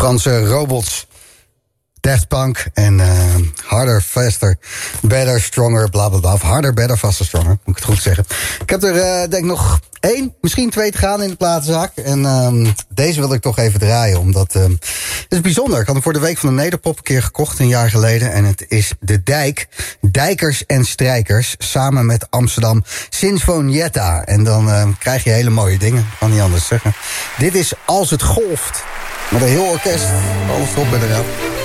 Franse robots. Daft Punk en harder, faster, better, stronger, bla bla bla. Of harder, better, faster, stronger, moet ik het goed zeggen. Ik heb er denk nog 1, misschien 2 te gaan in de platenzaak. En deze wil ik toch even draaien, omdat het is bijzonder. Ik had hem voor de Week van de Nederpop een keer gekocht, een jaar geleden. En het is De Dijk, Dijkers en Strijkers, samen met Amsterdam Sinfonietta. En dan krijg je hele mooie dingen, kan niet anders zeggen. Dit is Als het golft, met een heel orkest, alles op en eraf.